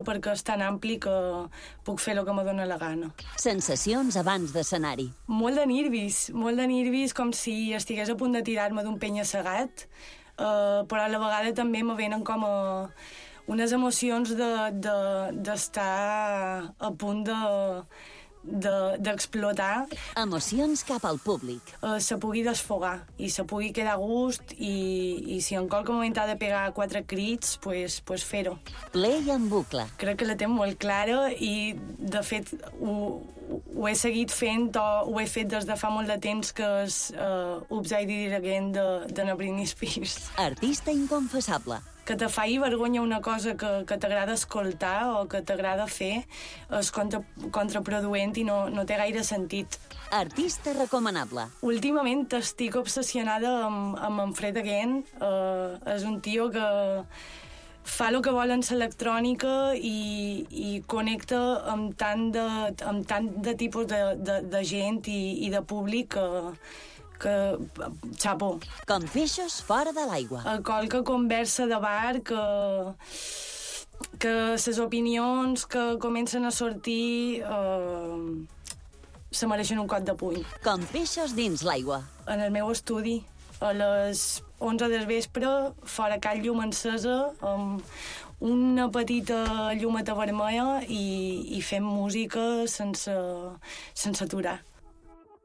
perquè és tan ampli que puc fer el que me dóna la gana. Sensacions abans d'escenari. Molt de nervis, com si estigués a punt de tirar-me d'un penya-segat, però a la vegada també me venen com unes emocions d'estar a punt d'explotar. Emocions cap al públic. Se pugui desfogar i se pugui quedar a gust i si en qualque moment ha de pegar 4 crits, pues fer-ho. Play en bucle. Crec que la té molt clara i, de fet, ho he seguit fent o ho he fet des de fa molt de temps, que és Upside Down Again de Britney Spears. Artista inconfessable. Que te faci vergonya una cosa que t'agrada escoltar o que t'agrada fer és contraproduent i no té gaire sentit. Artista recomanable. Últimament estic obsessionada amb en Fred Again. És un tio que fa el que vol en l'electrònica i connecta amb tant de tipus de gent i de públic que xapo. Com peixos fora de l'aigua. Qualque conversa de bar que les opinions que comencen a sortir se mereixen un cop de puny. Com peixos dins l'aigua. En el meu estudi, a les 11 del vespre, fora cal llum encesa, amb una petita llumeta vermella i fem música sense aturar.